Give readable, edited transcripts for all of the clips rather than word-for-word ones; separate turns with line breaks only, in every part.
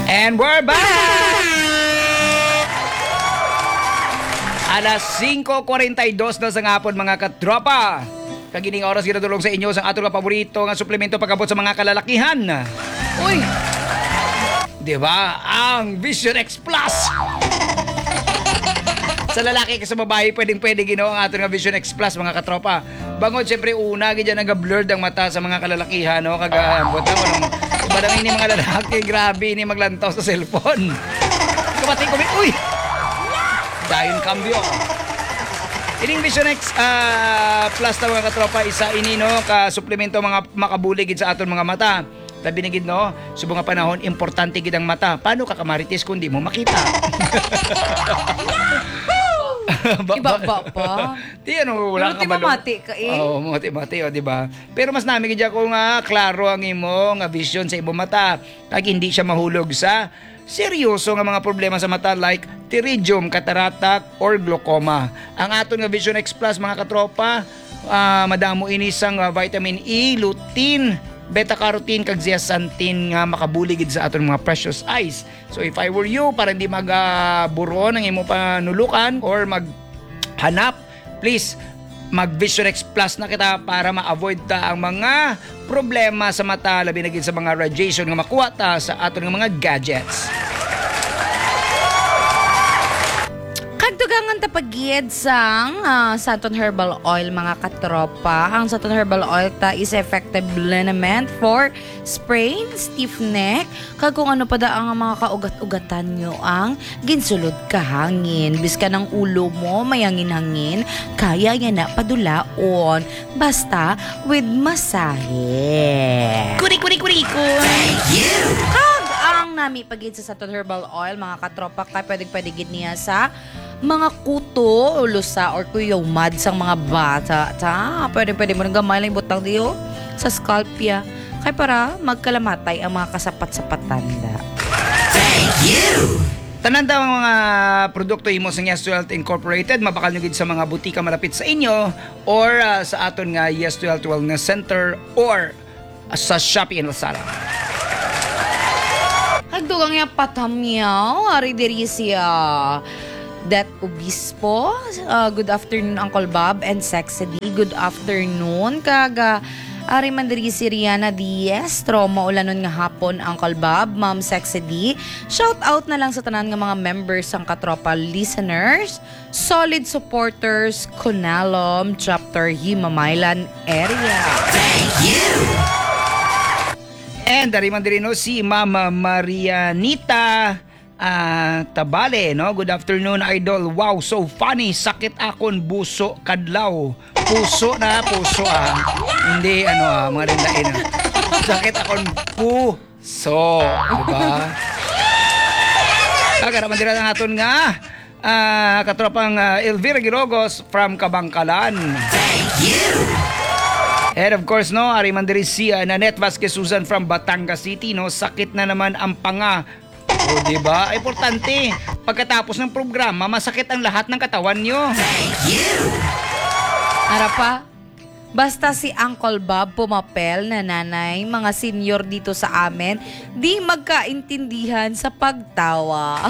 And we're back! Alas 5:42 na sa ngapon mga katropa. Kagining oras ginadulong sa inyo sa atong paborito nga suplemento pagabot sa mga kalalakihan. Uy! Di ba? Ang Vision X Plus! Sa lalaki kasi babae, pwedeng-pwede ginawa ang ating nga Vision X Plus, mga katropa. Bangod, siyempre, una, ganyan nag-blurred ang mata sa mga kalalakihan, no? Kagambot na ko nung iba lang ini mga lalaki, grabe, ini maglantaw sa cellphone. Kapatid ko, uy! Dayon cambio. Ining Vision X Plus na mga katropa, isa ini, no? Ka-suplemento mga makabuligid sa aton mga mata. Labi na gid, no? Subong nga panahon, importante gid ang mata. Paano ka kamarites kung di mo makita?
Iba pa.
Di ano, wala ka
mati ka eh.
Oo, mati, di ba? Pero mas namin kaya kung klaro ang imo nga vision sa imong mata. Kag hindi siya mahulog sa seryoso nga mga problema sa mata like pterygium, cataract, or glaucoma. Ang aton nga Vision X Plus, mga katropa, madamo ini sang vitamin E, lutein, beta-carotene kag zeaxanthin nga makabuligid sa aton mga precious eyes. So if I were you, para hindi magburon ang imo panulukan or maghanap, please mag Vision X Plus na kita para ma-avoid ta ang mga problema sa mata, labi na gid sa mga radiation nga makuha ta sa aton mga gadgets.
Kagdugangan tapagid sang Santon Herbal Oil, mga katropa. Ang Santon Herbal Oil ta is effective liniment for sprain, stiff neck, kag kung ano pa da ang mga kaugat-ugatan nyo ang ginsulod ka hangin. Biska ng ulo mo mayangin-hangin, kaya yan na padulaon. Basta with masahe.
Kuri. Thank you!
Kag ang nami pagid sa Santon Herbal Oil, mga katropa, kay pwede gid niya sa mga kuto, lusa, or kuyomad sang mga bata. Pwede mo nang gamay lang butang diyo sa scalp ya. Kay para magkalamatay ang mga kasapat-sapat tanda.
Thank you! Tanan daw ang mga produkto imo sa Yes to Health Incorporated, mabakal nyo gid sa mga butika malapit sa inyo or sa aton nga Yes to Health Wellness Center or sa Shopee and Lazada.
Hagdugang ya patamyaw, ari diri siya Dat Obispo. Good afternoon, Uncle Bob and Sexy D. Good afternoon. Kaga ari man diri si Riana Diestro. Maulanon nga hapon, Uncle Bob, Ma'am Sexy D. Shout out na lang sa tanan nga mga members sang katropa listeners, solid supporters, Conalom, Chapter Himamaylan area.
Thank you! And dari man diri no si Mama Marianita Tabale, no? Good afternoon, idol. Wow, so funny. Sakit akon buso kadlaw. Puso. Hindi mga rindain. Sakit akon puso, diba? Kagaraman dira ng aton nga katropang Elvira Girogos from Kabangkalan. Thank you! And of course, no, ari man diri si Nanette Vasquez Susan from Batangas City, no? Sakit na naman ang panga. O, diba? Importante, pagkatapos ng programa, masakit ang lahat ng katawan nyo. Thank you!
Arapa, basta si Uncle Bob pumapel na nanay, mga senior dito sa amin, di magkaintindihan sa pagtawa.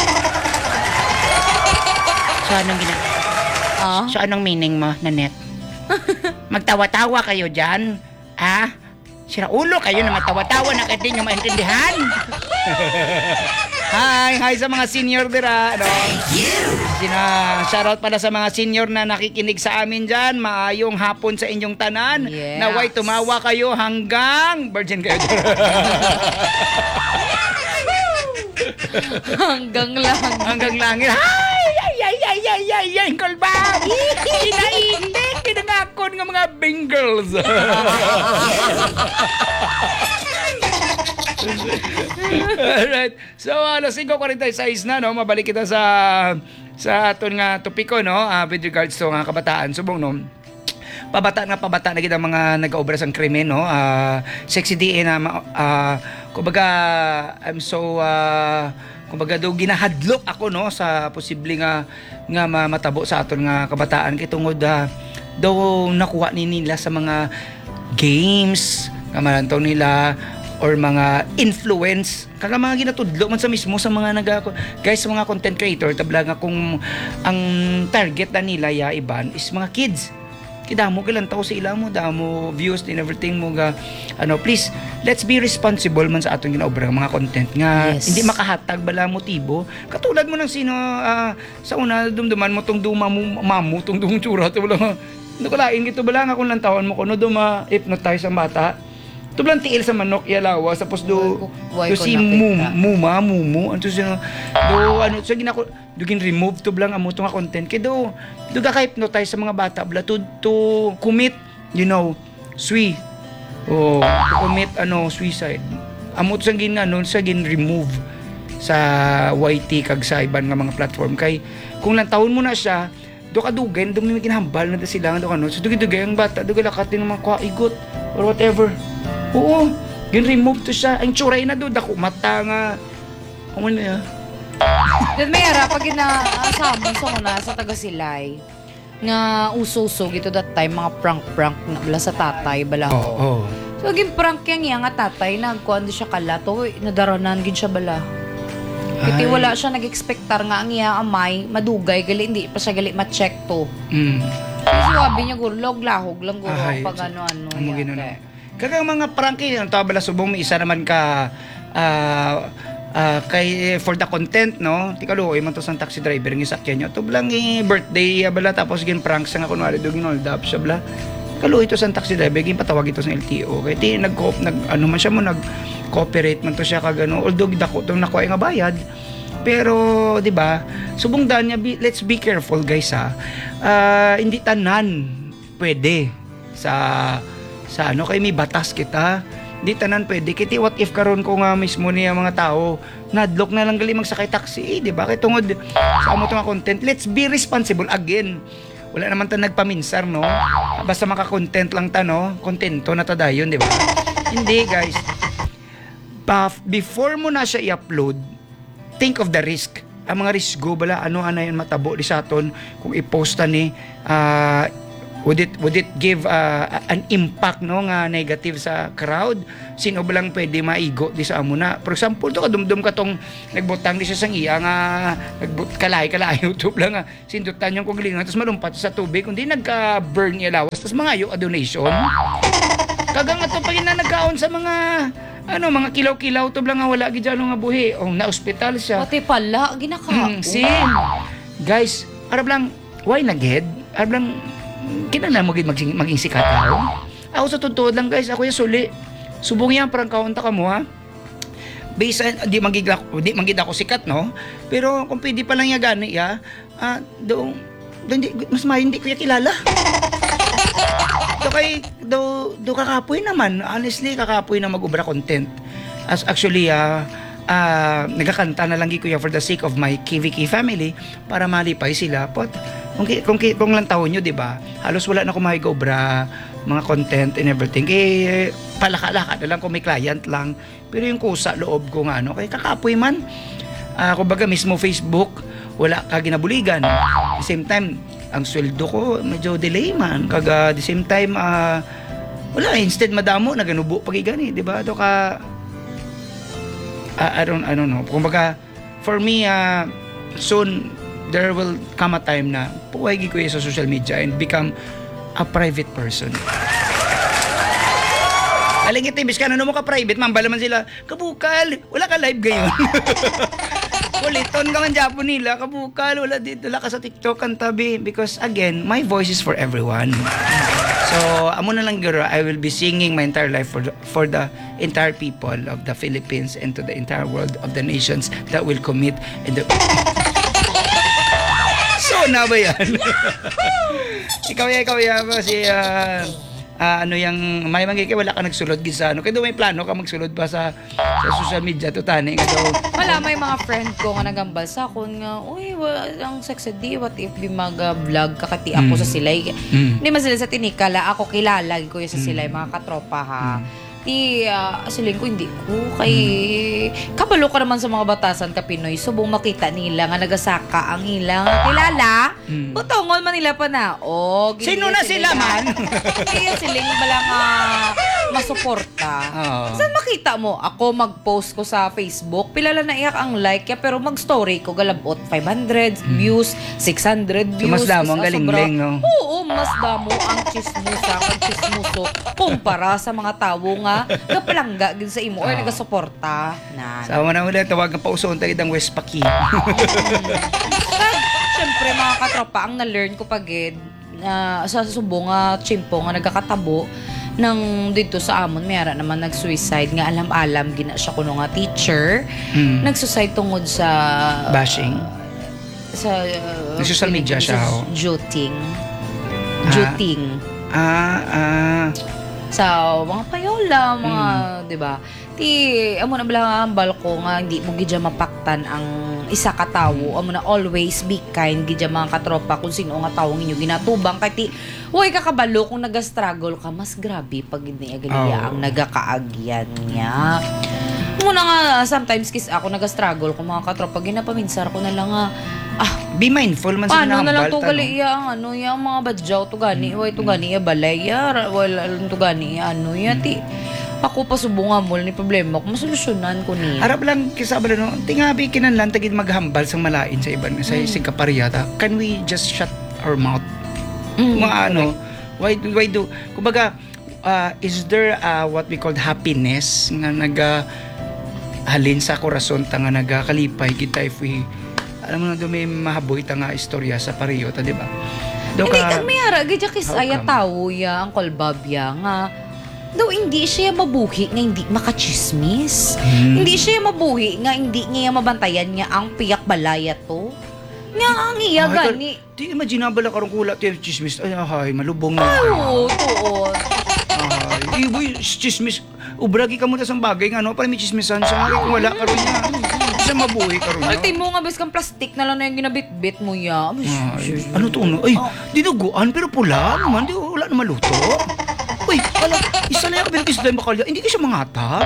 So, anong So, anong meaning mo, Nanette? Magtawa-tawa kayo dyan? Sira ulo kayo na magtawa-tawa na kayo din yung maintindihan? Hi sa mga senior dira. Thank you! Shoutout pala sa mga senior na nakikinig sa amin dyan. Maayong hapon sa inyong tanan.
Yes.
Naway tumawa kayo hanggang virgin kayo.
Hanggang langit.
Ay, Kolbab! Inainit! Pinangakon ng mga bingles! Alright. So, alas 5:46 na, no? Mabalik kita sa aton nga topiko, no? With regards to nga kabataan. Subong, no? Pabata na kita mga nag-aobra sang krimen, no? Sexy DA na, kumbaga, I'm so, kumbaga daw ginahadlok ako, no? Sa posible nga matabo sa aton nga kabataan. Kaya tungod, daw nakuha nila sa mga games, kamalantaw nila, or mga influence kaga mga ginatudlo man sa mismo sa mga guys sa mga content creator tabla nga kung ang target na nila iban is mga kids kidamo kilang tao sa ila mo damo views and everything mo ga please let's be responsible man sa atong ginaobra mga content nga
Yes.
hindi makahatag bala motibo katulad mo ng sino sa una dumduman mo tong duma mo mamu tong dumong tsura to bala nakulain gito bala nga kung lantawan mo kuno duma hypnotize ang bata tublang tiil sa manok yalawa tapos do si mumu anto siya do so ginako dugin remove tublang amo to nga content kay do ka hypnotize sa mga bata bla to commit to commit suicide amo to sa gin sa gin remove sa YT kag sa iban nga mga platform kay kung lang taon mo na siya do kadugen do may ginahambal na sila do so dugay ang bata do lakat ng mga kwaigot or whatever. Oo, gin-remove to siya. Ang tsuray na doon, dako mata nga. Ano na
Then may ara pag ginasama sa kuna sa taga Silay nga uso-uso gito that time mga prank na bala sa tatay bala ko.
Oo.
So gin prank yang nga tatay nagkuan siya kalato nadaranan gid siya bala. Kiti wala siya nag-expectar nga ang iya amay madugay gali hindi pa siya gali ma-check to. Kasi sabi niya gulog lahog lang guro pag ano-ano.
Amo ginano. Kagang mga pranky ang tabala subong may isa naman ka kay for the content no tikaluoy man to sang taxi driver ng sakyan nyo to blang birthday bala tapos gin prank sa nga kunwari do gin hold up siya bala kaluoy to sang taxi driver gin patawag ito sa LTO kay ti nag ano man siya mo nag cooperate man to siya kag ano although dako to nakuha nga bayad pero di ba subong dan niya let's be careful guys hindi tanan pwede sa kay may batas kita di tanan pwede kiti what if karon ko nga mismo niya mga tao nadlok na lang gali magsakay taxi di ba kay tungod sa amo to nga content let's be responsible again wala naman ta nagpaminsar no basta maka-content lang ta no kontento na ta dayon di ba hindi guys before mo na siya i-upload think of the risk ang mga risgo bala ano yan matabo di sa aton kung i-posta ni would it give an impact no nga negative sa crowd sino ba lang pwede maigo di sa amo na for example to kadumdum ka tong nagbutang di siya sang iya nga kalay YouTube lang nga sindutan yung kuglingan tapos malumpat sa tubig kundi nagka-burn niya lawas tapos mangayo a donation kagang ato pa na nagkaon sa mga mga kilaw-kilaw to lang nga wala gid nga buhi na ospital siya
pati pala ginaka
guys arab lang why naghead arab lang kinala mo gid maging sikat ako sa totoo lang guys ako yung suli subong yan parang kaunta ka mo based di manggid ako sikat no pero kung pwede pa lang ya gani mas hindi ko ya kilala do kakapoy naman honestly kakapoy na mag-ubra content as actually nagkakanta na lang kuya for the sake of my KVK family para malipay sila but kung lang taon nyo, di ba? Halos wala na kumahigobra mga content and everything. Palaka-laka na lang kung may client lang. Pero yung kusa loob ko nga, kay kakapoy man. Kumbaga mismo Facebook, wala ka ginabuligan. At the same time, ang sweldo ko medyo delay man. Kaga the same time, wala, instead madamo, naganubo pagigani, di ba? Do ka, I don't know. Kumbaga, for me, soon, there will come a time na puwagi ko sa social media and become a private person. Alingit ibis ka na mo ka private, mambala man sila, kabukal, wala ka live gayon. Kuliton ka man Japon nila, kabukal, wala dito, wala ka sa TikTok ang tabi. Because again, my voice is for everyone. So, amo na lang guro, I will be singing my entire life for the entire people of the Philippines and to the entire world of the nations that will commit in the... So na ba yan? ikaw ya kasi yung may manggiki wala ka nagsulod gid sa kaya may plano ka magsulod pa sa social media to tani nga daw
wala may mga friend ko nga nagambal sa akon nga uy ang sexy di what if di mag-vlog kakati ako sa silay hindi man sila sa tinikala ako kilala ko sa silay mga katropa ha siling ko hindi ko kay kabalo ka naman sa mga batasan ka Pinoy subong makita nila nga nagasaka ang ilang kilala butongol man nila pa na
sino na sila man
kaya siling bala nga masuporta.
Oo.
Saan makita mo? Ako mag-post ko sa Facebook, pilala na iyak ang like ya, pero mag-story ko galabot 500 views, 600 views.
mas damo ang
isa
galing-ling, no?
Oo, mas damo ang chismusa, ang chismuso kumpara sa mga tawo nga gapalangga gid sa imo or nagasuporta na.
Sa una ulit, tawag ng pausoon tagid ang West Paki.
Siyempre mga katropa, ang na-learn ko pagid sa subo nga chimpo nga nagakatabo nang dito sa amon mayara naman nag-suicide nga alam-alam gina siya kuno nga teacher. Nag-suicide tungod sa
Bashing.
sa
Social media siya, oh.
Juting. Sa mga payola, mga, di ba? Ti, amo na bala ang balko nga, hindi mo gidya mapaktan ang isa ka tawo. Amo na always be kind, gidya mga katropa kung sino nga tawo ninyo ginatubang. Kaya ti, huwag kakabalo kung nag-struggle ka, mas grabe pag hindi agaliya ang nagakaagyan niya. Muna nga, sometimes kis ako nag-struggle kung mga katropa, ginapaminsar ko na lang nga,
Be mindful man sa
paano na lang to
nahambal,
gali iya ang ano iya ang mga badyaw to gani way to gani iya balay ya wala to gani iya ano iya ti ako pa subunga mo ni problema ko masolusyonan ko ni
Harap lang kisa bala no. Tingabi kinahanglan tagid maghambal sang malain sa iban sa singkapariyata. Can we just shut our mouth? Mga ano, why do kumbaga is there what we call happiness nga halin sa korason ta nga nagakalipay kita if we alam mo na may mahaboy ta nga istorya sa pariyota, di ba?
hindi kan mayara gidya kis
How
aya
come?
tawo ya ang kolbabya nga daw hindi siya mabuhi nga hindi makachismis. Hindi siya mabuhi nga hindi niya mabantayan niya ang piyak balaya to. Nga ang iya gani.
Di imaginable karong kula ti chismis. Ay, malubong na.
Oo, tuod.
Ay, boy, chismis. Ubragi ka muna sa bagay nga no, para may chismisan siya. Kung wala karon niya. Hindi siya mabuhay karon niya.
Ultimo nga bes kang plastic na lang na yung ginabit-bit mo ya.
Ano to no? Ay, dinuguan pero pula naman, di wala na maluto. Uy, ala, isa lang pero isda yung bakalya. Hindi ka siya mangatag.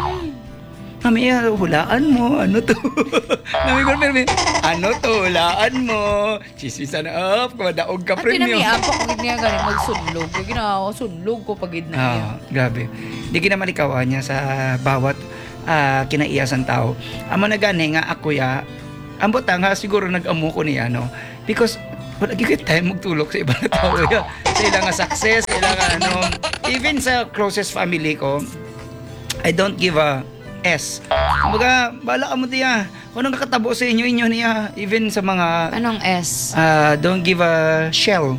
Kami, hulaan mo. Ano to? Nami ko, pero ano to, hulaan mo. Chismisan up, kumadaog ka
At
premium.
kinamiya pa kung niya galing magsunlog. Yung ginawa sunlog ko pagid na iya.
Grabe. Hindi kinamalikawan niya sa bawat kinaiyasan tao. Amo na gani nga ako ya, ambot nga siguro nag-amo ko niya, no? Because wala gigit tayo magtulog sa ibang tao ya. Sa ilang nga success, sa ilang ano, even sa closest family ko, I don't give a S. Kumbaga, bala ka mo diya. Kung anong kakatabo sa inyo niya, even sa mga
Anong S?
don't give a shell.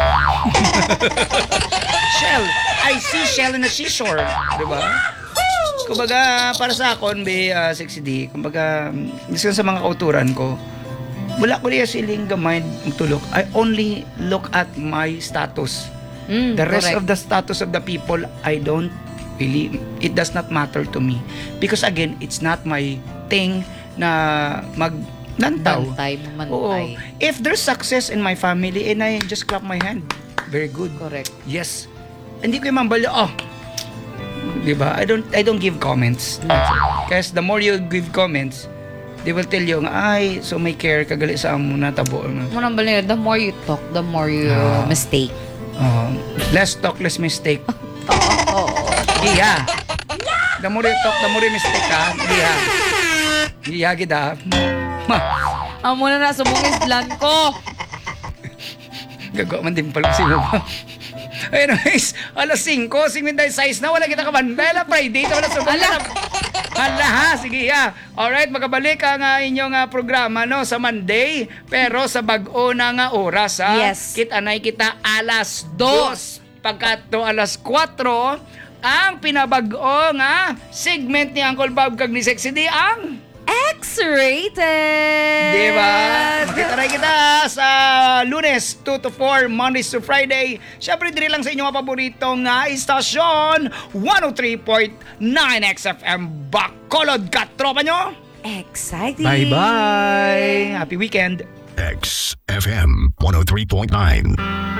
Shell. I see shell in the seashore. Diba? Kumbaga, para sa akon, Sexy D, kumbaga, isa sa mga kauturan ko, wala ko niya siling gamay magtulog. I only look at my status. The rest of the status of the people, I don't really, it does not matter to me. Because again, it's not my thing na nantaw.
Bantay,
Oo.
mamantay.
If there's success in my family and I just clap my hand, very good.
Correct.
Yes. Hindi ko yung mambala, diba? I don't give comments. Kasi the more you give comments, they will tell you, ay, so may care kagali sa amo na tabo.
Munang balira, the more you talk, the more you mistake.
Less talk, less mistake.
Oo.
Iya. The more you talk, the more you mistake ka. Iya. Iya kita.
Amo na nasa mong islan ko.
Gagawa man din pala si mo. Anyways, alas 5, 56 na, wala kita kabantay. Ala, Friday, wala sa
Ala.
Hala ha, sige ha. Alright, magabalik ang inyong programa no sa Monday, pero sa bag-o na nga oras ha.
Yes.
Kita-nay kita alas 2. Pagkato alas 4, ang pinabag-o nga segment ni Uncle Bob kag ni Sexy D ang
X-rated!
diba? Makita kita sa Lunes 2 to 4, Mondays to Friday. Siyempre, diri lang sa inyong paboritong istasyon, 103.9 XFM Bacolod. Katropa nyo?
Exciting!
Bye-bye! Happy weekend!
XFM 103.9.